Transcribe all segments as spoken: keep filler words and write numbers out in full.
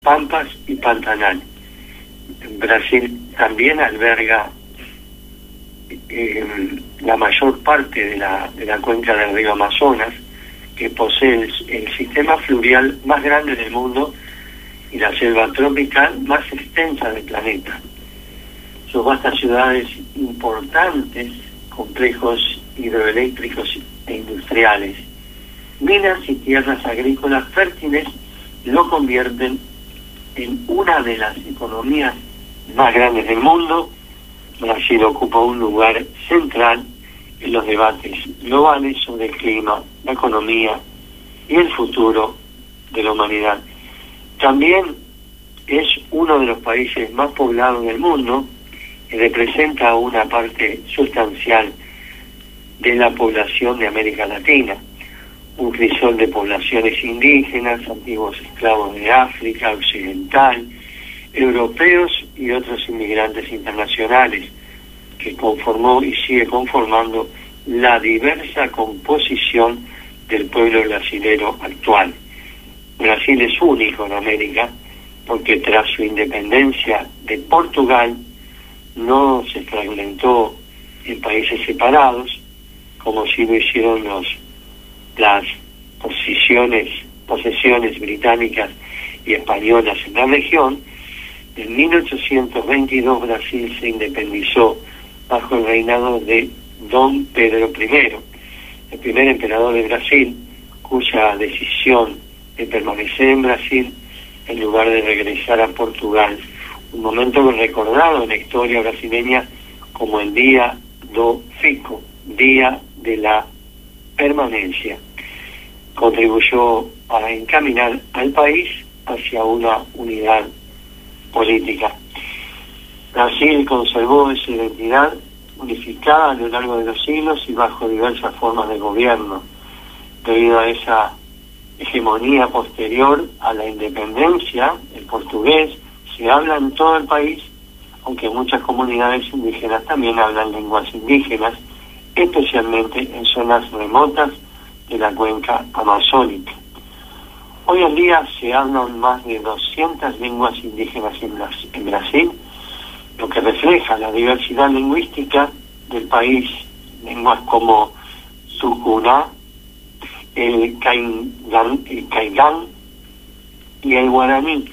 pampas y pantanal. Brasil también alberga eh, la mayor parte de la, de la cuenca del río Amazonas, que posee el, el sistema fluvial más grande del mundo y la selva tropical más extensa del planeta. Sus vastas ciudades importantes, complejos hidroeléctricos e industriales, minas y tierras agrícolas fértiles lo convierten en una de las economías más grandes del mundo. Brasil ocupa un lugar central en los debates globales sobre el clima, la economía y el futuro de la humanidad. También es uno de los países más poblados del mundo y representa una parte sustancial de la población de América Latina, un crisol de poblaciones indígenas, antiguos esclavos de África Occidental, europeos y otros inmigrantes internacionales, que conformó y sigue conformando la diversa composición del pueblo brasilero actual. Brasil es único en América porque tras su independencia de Portugal no se fragmentó en países separados, como si lo hicieron los, las posiciones, posesiones británicas y españolas en la región. En mil ochocientos veintidós Brasil se independizó bajo el reinado de Dom Pedro primero, el primer emperador de Brasil, cuya decisión de permanecer en Brasil en lugar de regresar a Portugal, un momento recordado en la historia brasileña como el Día do Fico, Día de la Permanencia, contribuyó a encaminar al país hacia una unidad política. Brasil conservó esa identidad unificada a lo largo de los siglos y bajo diversas formas de gobierno. Debido a esa hegemonía posterior a la independencia, el portugués se habla en todo el país, aunque muchas comunidades indígenas también hablan lenguas indígenas, especialmente en zonas remotas de la cuenca amazónica. Hoy en día se hablan más de doscientas lenguas indígenas en Brasil, lo que refleja la diversidad lingüística del país. Lenguas como tucuná, el caigán, el caigán y el guaraní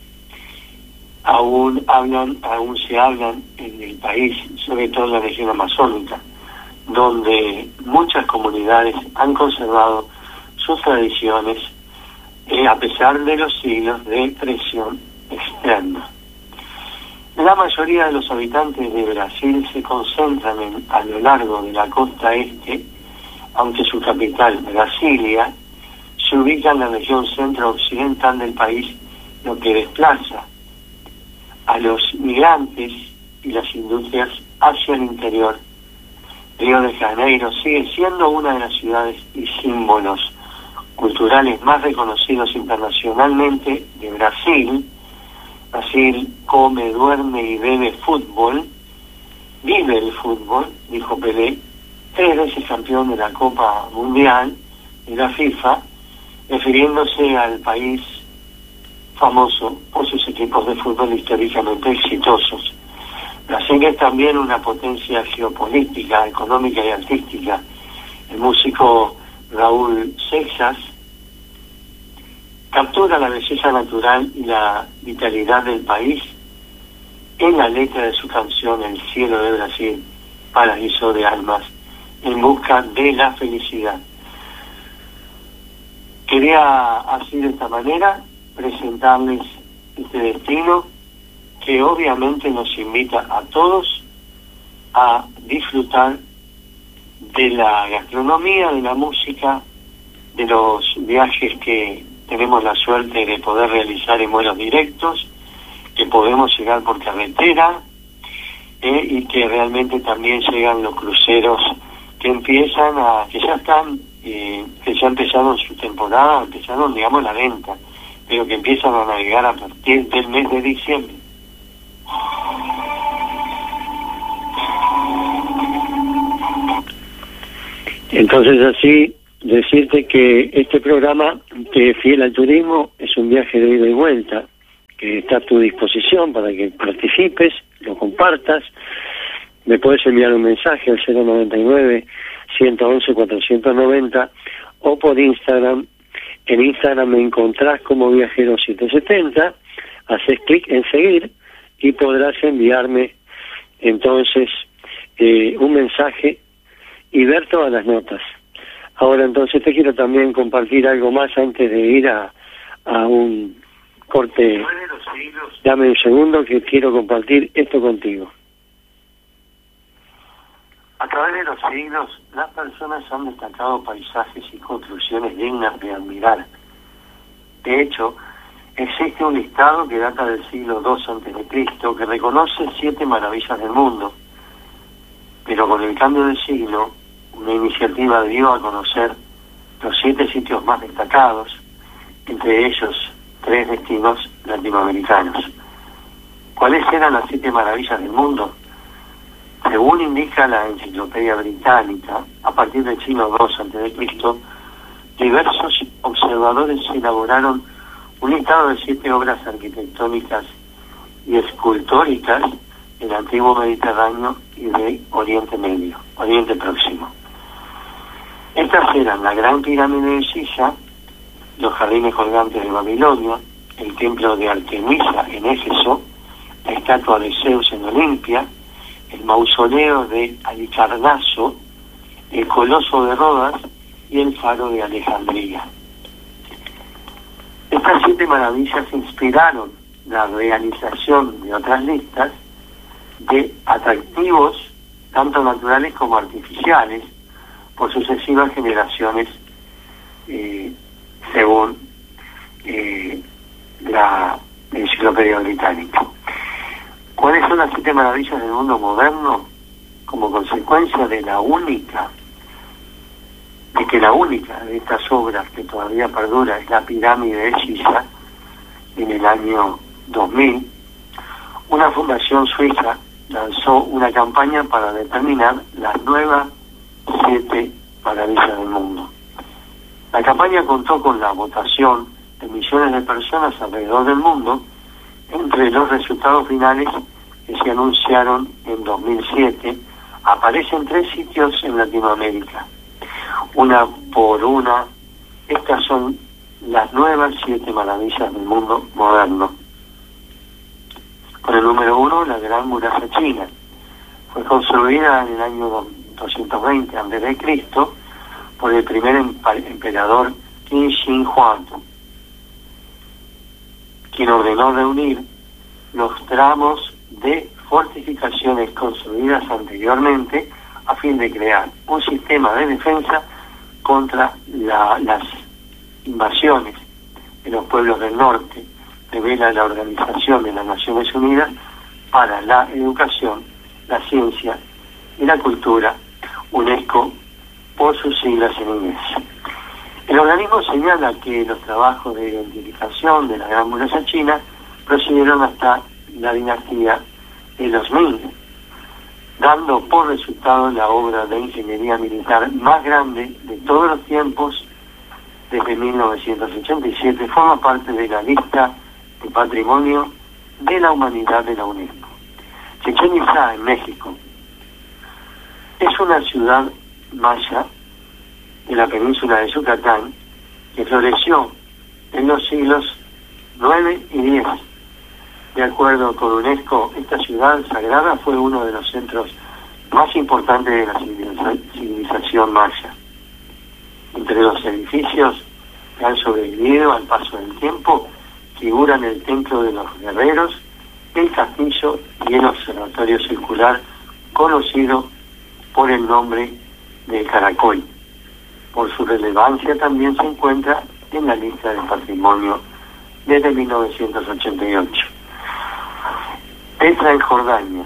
aún hablan, aún se hablan en el país, sobre todo en la región amazónica, donde muchas comunidades han conservado sus tradiciones eh, a pesar de los siglos de presión externa. La mayoría de los habitantes de Brasil se concentran en, a lo largo de la costa este, aunque su capital, Brasilia, se ubica en la región centro-occidental del país, lo que desplaza a los migrantes y las industrias hacia el interior. Río de Janeiro sigue siendo una de las ciudades y símbolos culturales más reconocidos internacionalmente de Brasil. Brasil come, duerme y bebe fútbol, vive el fútbol, dijo Pelé, tres veces campeón de la Copa Mundial de la FIFA, refiriéndose al país famoso por sus equipos de fútbol históricamente exitosos. Brasil es también una potencia geopolítica, económica y artística. El músico Raúl Seixas captura la belleza natural y la vitalidad del país en la letra de su canción El cielo de Brasil, paraíso de almas, en busca de la felicidad. Quería así de esta manera presentarles este destino que obviamente nos invita a todos a disfrutar de la gastronomía, de la música, de los viajes que tenemos la suerte de poder realizar en vuelos directos, que podemos llegar por carretera, eh, y que realmente también llegan los cruceros que empiezan a, que ya están, eh, que ya empezaron su temporada, empezaron, digamos, la venta, pero que empiezan a navegar a partir del mes de diciembre. Entonces, así decirte que este programa, que Fiel al Turismo, es un viaje de ida y vuelta. que está a tu disposición para que participes, lo compartas. Me puedes enviar un mensaje al cero noventa y nueve, ciento once, cuatrocientos noventa o por Instagram. En Instagram me encontrás como Viajero setecientos setenta, haces clic en seguir y podrás enviarme entonces eh, un mensaje y ver todas las notas. Ahora entonces te quiero también compartir algo más antes de ir a, a un corte. Dame un segundo que quiero compartir esto contigo. A través de los siglos, las personas han destacado paisajes y construcciones dignas de admirar. De hecho, existe un listado que data del siglo dos antes de Cristo que reconoce siete maravillas del mundo. Pero con el cambio de siglo, una iniciativa dio a conocer los siete sitios más destacados, entre ellos tres destinos latinoamericanos. ¿Cuáles eran las siete maravillas del mundo? Según indica la Enciclopedia Británica, a partir del siglo dos antes de Cristo, diversos observadores elaboraron un listado de siete obras arquitectónicas y escultóricas del antiguo Mediterráneo y de Oriente Medio, Oriente Próximo. Estas eran la Gran Pirámide de Giza, los jardines colgantes de Babilonia, el templo de Artemisa en Éfeso, la estatua de Zeus en Olimpia, el mausoleo de Halicarnaso, el coloso de Rodas y el faro de Alejandría. Estas siete maravillas inspiraron la realización de otras listas de atractivos, tanto naturales como artificiales, por sucesivas generaciones, eh, según eh, la Enciclopedia Británica. ¿Cuáles son las siete maravillas del mundo moderno? Como consecuencia de la única, de que la única de estas obras que todavía perdura es la pirámide de Giza, en el año dos mil, una fundación suiza lanzó una campaña para determinar las nuevas siete maravillas del mundo. La campaña contó con la votación de millones de personas alrededor del mundo. Entre los resultados finales que se anunciaron en dos mil siete, aparecen tres sitios en Latinoamérica. Una por una, estas son las nuevas siete maravillas del mundo moderno. Con el número uno, la Gran Muralla China. Fue construida en el año doscientos veinte antes de Cristo por el primer emperador Qin Shi Huang, quien ordenó reunir los tramos de fortificaciones construidas anteriormente a fin de crear un sistema de defensa contra la, las invasiones de los pueblos del norte, revela la Organización de las Naciones Unidas para la Educación, la Ciencia y la Cultura, UNESCO por sus siglas en inglés. El organismo señala que los trabajos de identificación de la Gran Muralla China procedieron hasta la dinastía de los Ming, dando por resultado la obra de ingeniería militar más grande de todos los tiempos. Desde mil novecientos ochenta y siete forma parte de la lista de Patrimonio de la Humanidad de la UNESCO. Chichén Itzá, en México, es una ciudad maya de la península de Yucatán que floreció en los siglos nueve y diez. De acuerdo con UNESCO, esta ciudad sagrada fue uno de los centros más importantes de la civilización maya. Entre los edificios que han sobrevivido al paso del tiempo figuran el Templo de los Guerreros, el castillo y el observatorio circular conocido por el nombre de Caracol. Por su relevancia también se encuentra en la lista de patrimonio desde mil novecientos ochenta y ocho. Petra en Jordania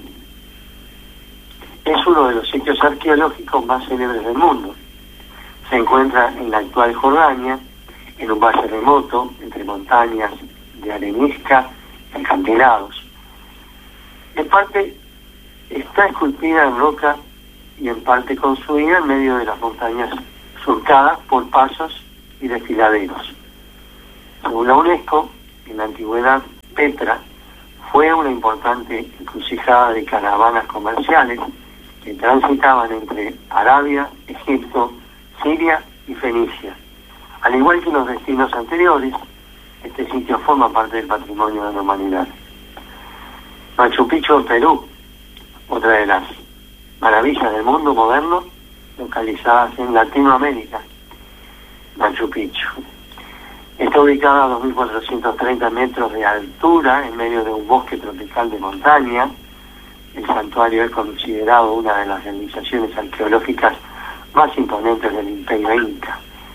es uno de los sitios arqueológicos más célebres del mundo. Se encuentra en la actual Jordania, en un valle remoto, entre montañas de arenisca y acantilados. En parte está esculpida en roca y en parte construida en medio de las montañas surcadas por pasos y desfiladeros. Según la UNESCO, en la antigüedad Petra fue una importante encrucijada de caravanas comerciales que transitaban entre Arabia, Egipto, Siria y Fenicia. Al igual que los destinos anteriores, este sitio forma parte del patrimonio de la humanidad. Machu Picchu en Perú, otra de las maravillas del mundo moderno, localizadas en Latinoamérica. Machu Picchu está ubicada a dos mil cuatrocientos treinta metros de altura en medio de un bosque tropical de montaña. El santuario es considerado una de las realizaciones arqueológicas más imponentes del Imperio Inca.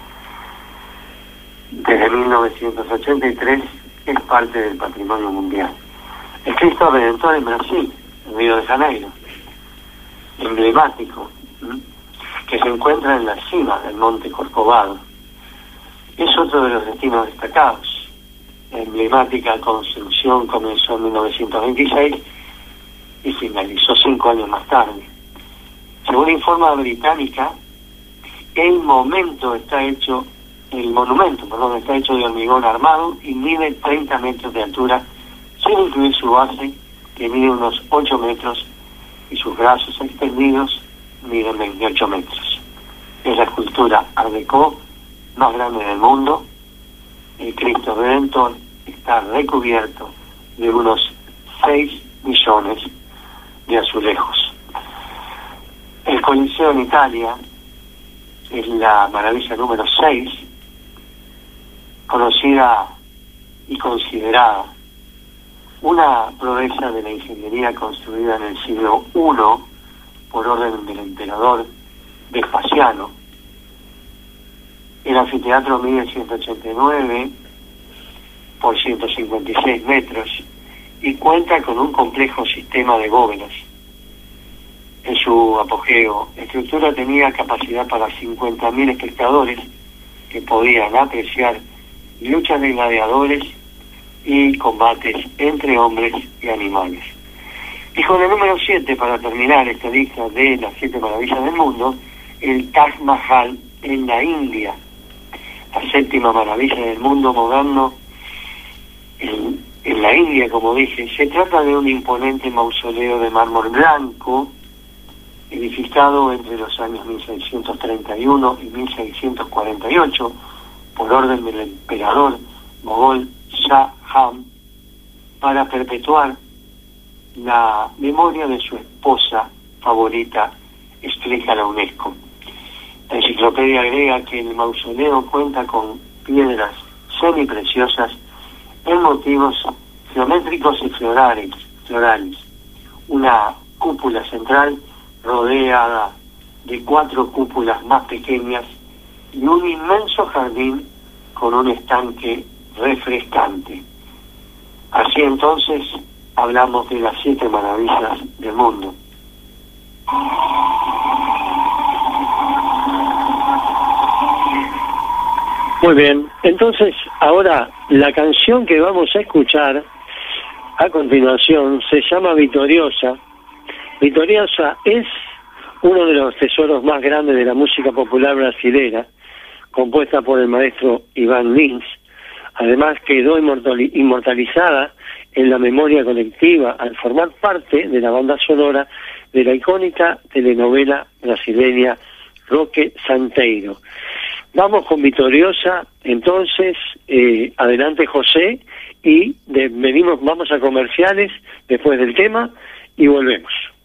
Desde mil novecientos ochenta y tres es parte del patrimonio mundial. El Cristo Redentor en Brasil, en Río de Janeiro, emblemático, ¿m? que se encuentra en la cima del Monte Corcovado. Es otro de los destinos destacados. La emblemática construcción comenzó en mil novecientos veintiséis y finalizó cinco años más tarde. Según informa británica, el momento está hecho, el monumento, perdón, está hecho de hormigón armado y mide treinta metros de altura, sin incluir su base, que mide unos ocho metros, y sus brazos extendidos miden veintiocho metros. Es la escultura Art Deco más grande del mundo. El Cristo Redentor está recubierto de unos seis millones de azulejos. El Coliseo en Italia es la maravilla número seis, conocida y considerada una proeza de la ingeniería construida en el siglo primero por orden del emperador Vespasiano. El anfiteatro mide ciento ochenta y nueve por ciento cincuenta y seis metros y cuenta con un complejo sistema de bóvedas. En su apogeo, la estructura tenía capacidad para cincuenta mil espectadores que podían apreciar luchas de gladiadores y combates entre hombres y animales. Y con el número siete, para terminar esta lista de las siete maravillas del mundo, el Taj Mahal en la India, la séptima maravilla del mundo moderno en, en la India, como dije. Se trata de un imponente mausoleo de mármol blanco, edificado entre los años mil seiscientos treinta y uno y mil seiscientos cuarenta y ocho por orden del emperador mogol Shah Jahan, para perpetuar la memoria de su esposa favorita, explica la UNESCO. La enciclopedia agrega que el mausoleo cuenta con piedras semipreciosas en motivos geométricos y florales, florales. Una cúpula central rodeada de cuatro cúpulas más pequeñas y un inmenso jardín con un estanque refrescante. Así entonces hablamos de las siete maravillas del mundo. Muy bien, entonces ahora la canción que vamos a escuchar a continuación se llama Vitoriosa. Vitoriosa es uno de los tesoros más grandes de la música popular brasilera, compuesta por el maestro Iván Lins. Además quedó inmortalizada en la memoria colectiva al formar parte de la banda sonora de la icónica telenovela brasileña Roque Santeiro. Vamos con Vitoriosa, entonces, eh, adelante José, y de, venimos, vamos a comerciales después del tema y volvemos.